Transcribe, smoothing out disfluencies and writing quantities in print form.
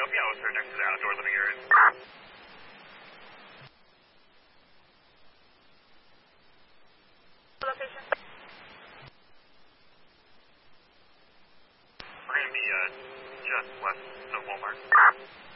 Yeah, sir, next to the outdoor living area. Location? We're going to be just west of Walmart.